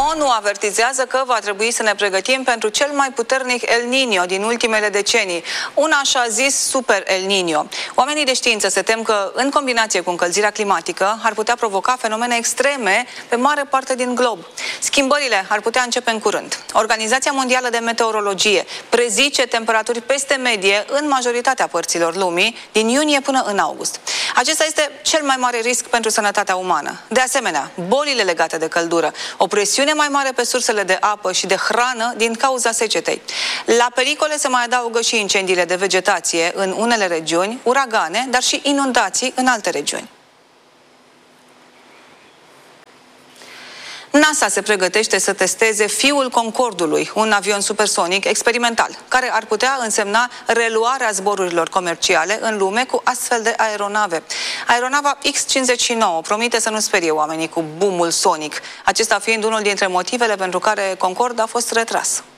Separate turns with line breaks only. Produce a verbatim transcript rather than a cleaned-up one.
ONU avertizează că va trebui să ne pregătim pentru cel mai puternic El Niño din ultimele decenii, un așa zis super El Niño. Oamenii de știință se tem că, în combinație cu încălzirea climatică, ar putea provoca fenomene extreme pe mare parte din glob. Schimbările ar putea începe în curând. Organizația Mondială de Meteorologie prezice temperaturi peste medie în majoritatea părților lumii, din iunie până în august. Acesta este cel mai mare risc pentru sănătatea umană. De asemenea, bolile legate de căldură, o presiune mai mare pe sursele de apă și de hrană din cauza secetei. La pericole se mai adaugă și incendiile de vegetație în unele regiuni, uragane, dar și inundații în alte regiuni. NASA se pregătește să testeze fiul Concordului, un avion supersonic experimental, care ar putea însemna reluarea zborurilor comerciale în lume cu astfel de aeronave. Aeronava X cincizeci și nouă promite să nu sperie oamenii cu boom-ul sonic, acesta fiind unul dintre motivele pentru care Concorde a fost retras.